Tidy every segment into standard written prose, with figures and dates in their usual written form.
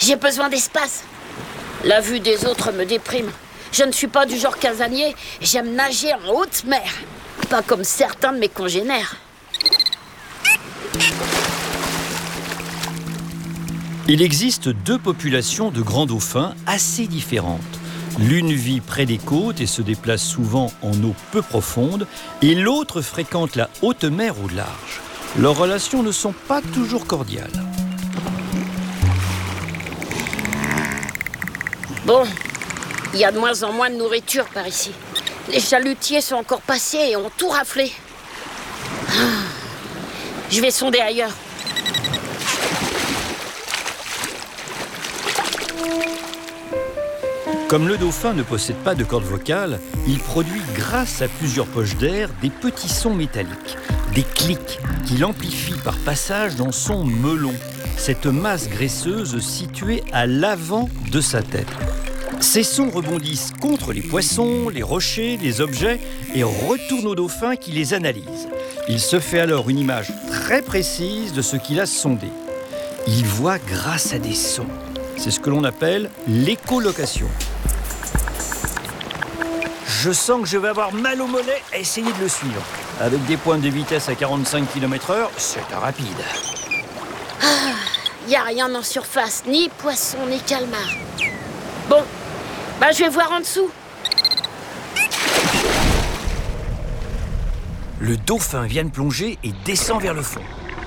J'ai besoin d'espace. La vue des autres me déprime. Je ne suis pas du genre casanier. J'aime nager en haute mer. Pas comme certains de mes congénères. Il existe deux populations de grands dauphins assez différentes. L'une vit près des côtes et se déplace souvent en eau peu profonde, et l'autre fréquente la haute mer au large. Leurs relations ne sont pas toujours cordiales. Bon, il y a de moins en moins de nourriture par ici. Les chalutiers sont encore passés et ont tout raflé. Je vais sonder ailleurs. Comme le dauphin ne possède pas de cordes vocales, il produit grâce à plusieurs poches d'air des petits sons métalliques, des clics qu'il amplifie par passage dans son melon, cette masse graisseuse située à l'avant de sa tête. Ces sons rebondissent contre les poissons, les rochers, les objets et retournent au dauphin qui les analyse. Il se fait alors une image très précise de ce qu'il a sondé. Il voit grâce à des sons. C'est ce que l'on appelle l'écholocation. Je sens que je vais avoir mal au mollet à essayer de le suivre. Avec des pointes de vitesse à 45 km/h, c'est un rapide. Il n'y a rien en surface, ni poisson, ni calmar. Bon, je vais voir en dessous. Le dauphin vient de plonger et descend vers le fond.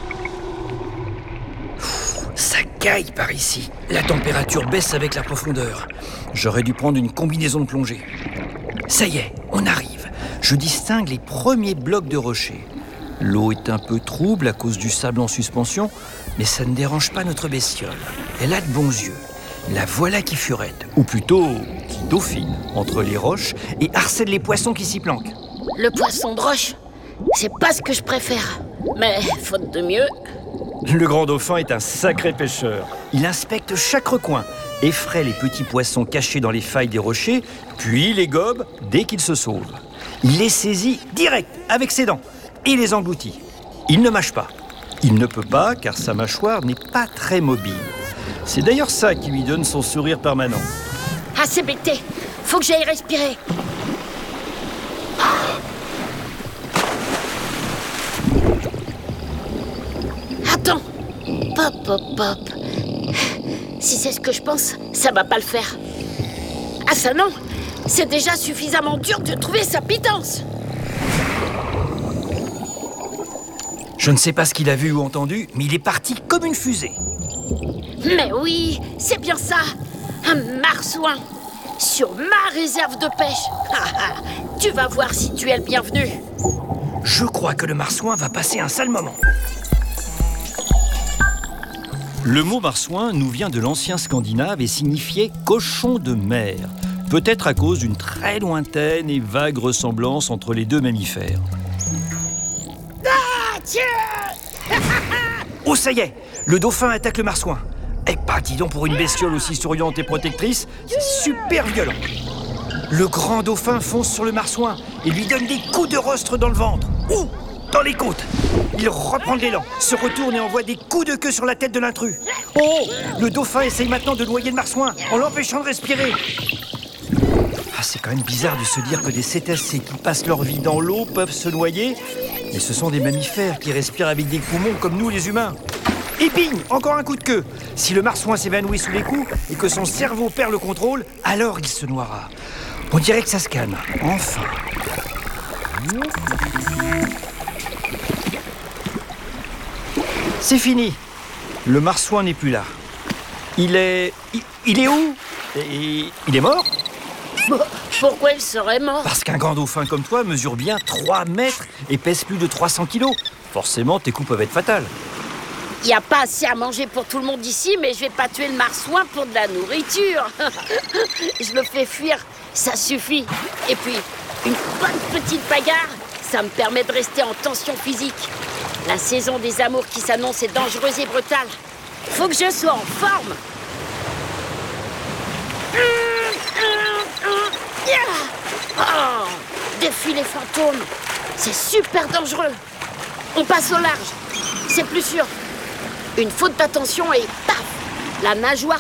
Ça caille par ici. La température baisse avec la profondeur. J'aurais dû prendre une combinaison de plongée. Ça y est, on arrive. Je distingue les premiers blocs de rochers. L'eau est un peu trouble à cause du sable en suspension, mais ça ne dérange pas notre bestiole. Elle a de bons yeux. La voilà qui furette, ou plutôt qui dauphine, entre les roches et harcèle les poissons qui s'y planquent. Le poisson de roche, c'est pas ce que je préfère. Mais faute de mieux... Le grand dauphin est un sacré pêcheur. Il inspecte chaque recoin, effraie les petits poissons cachés dans les failles des rochers, puis les gobe dès qu'ils se sauvent. Il les saisit direct avec ses dents et les engloutit. Il ne mâche pas. Il ne peut pas car sa mâchoire n'est pas très mobile. C'est d'ailleurs ça qui lui donne son sourire permanent. Ah, c'est bêté. Faut que j'aille respirer. Attends. Pop, pop, pop. Si c'est ce que je pense, ça va pas le faire. Ah ça non. C'est déjà suffisamment dur de trouver sa pitance. Je ne sais pas ce qu'il a vu ou entendu, mais il est parti comme une fusée. Mais oui, c'est bien ça. Un marsouin. Sur ma réserve de pêche. Tu vas voir si tu es le bienvenu. Je crois que le marsouin va passer un sale moment. Le mot marsouin nous vient de l'ancien scandinave et signifiait cochon de mer. Peut-être à cause d'une très lointaine et vague ressemblance entre les deux mammifères. Ah, tiens. Oh, ça y est, le dauphin attaque le marsouin. Eh bah, dis donc, pour une bestiole aussi souriante et protectrice, c'est super violent. Le grand dauphin fonce sur le marsouin et lui donne des coups de rostre dans le ventre. Ouh, dans les côtes. Il reprend de l'élan, se retourne et envoie des coups de queue sur la tête de l'intrus. Oh, le dauphin essaye maintenant de noyer le marsouin en l'empêchant de respirer. Ah, c'est quand même bizarre de se dire que des cétacés qui passent leur vie dans l'eau peuvent se noyer. Mais ce sont des mammifères qui respirent avec des poumons comme nous les humains. Et bing, encore un coup de queue. Si le marsouin s'évanouit sous les coups et que son cerveau perd le contrôle, alors il se noiera. On dirait que ça se calme. Enfin. C'est fini. Le marsouin n'est plus là. Il est où? Et il est mort? Pourquoi il serait mort? Parce qu'un grand dauphin comme toi mesure bien 3 mètres et pèse plus de 300 kilos. Forcément, tes coups peuvent être fatales. Il n'y a pas assez à manger pour tout le monde ici, mais je vais pas tuer le marsouin pour de la nourriture. Je le fais fuir, ça suffit. Et puis, une bonne petite bagarre, ça me permet de rester en tension physique. La saison des amours qui s'annonce est dangereuse et brutale. Faut que je sois en forme. Oh, défilé fantôme. C'est super dangereux. On passe au large. C'est plus sûr. Une faute d'attention et paf, la nageoire